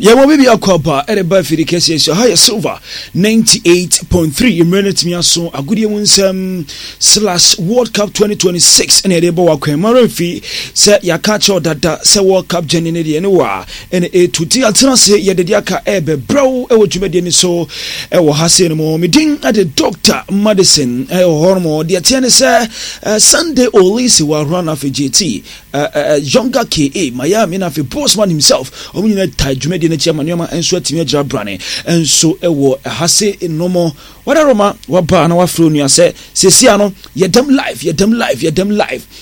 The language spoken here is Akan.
Yamo baby akwaba ereba firi kese so high silver 98.3 minutes me so agudi wunsam / World Cup 2026 ene ereba wakwa marefi se yakacho dada se World Cup jenene de ne wa ene etuti altena se yedede aka ebe bro e wodwumade ni so e wo hase ne mo medin ade Dr. Madison e hormo de tiene se Sunday Olisi wa run of GT younger KA Miami na fi bossman himself omunyina tajumade ne chairman yoma enso atimi agira brane enso ewo hase nomo wada roma waba na wafro nua se sesia no yedem live